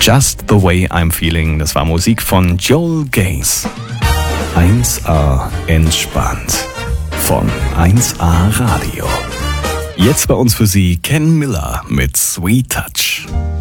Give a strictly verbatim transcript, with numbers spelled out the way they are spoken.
Just the Way I'm Feeling, das war Musik von Joel Gaze. eins A entspannt von eins A Radio. Jetzt bei uns für Sie Ken Miller mit Sweet Touch.